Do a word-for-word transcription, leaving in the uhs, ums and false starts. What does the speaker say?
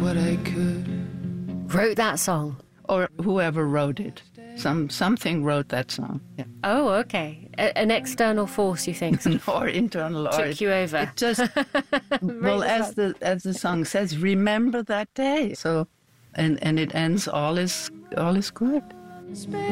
what I could. Wrote that song? Or whoever wrote it. Some Something wrote that song. Yeah. Oh, okay. A- an external force, you think? Sort of or internal. took or it, you over. It just, well, as the, as the song says, remember that day. So, and, and it ends, all is, all is good.